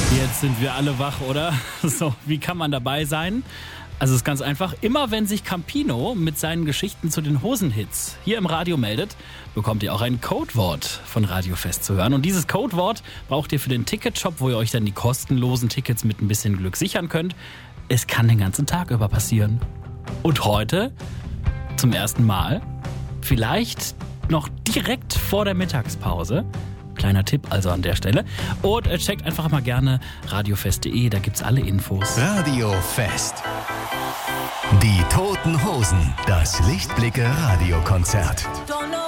Jetzt sind wir alle wach, oder? So, wie kann man dabei sein? Also es ist ganz einfach. Immer wenn sich Campino mit seinen Geschichten zu den Hosenhits hier im Radio meldet, bekommt ihr auch ein Codewort von Radio Fest zu hören. Und dieses Codewort braucht ihr für den Ticketshop, wo ihr euch dann die kostenlosen Tickets mit ein bisschen Glück sichern könnt. Es kann den ganzen Tag über passieren. Und heute zum ersten Mal, vielleicht noch direkt vor der Mittagspause. Kleiner Tipp also an der Stelle. Und checkt einfach mal gerne radiofest.de, da gibt's alle Infos. Radio Fest. Die Toten Hosen, das Lichtblicke Radiokonzert.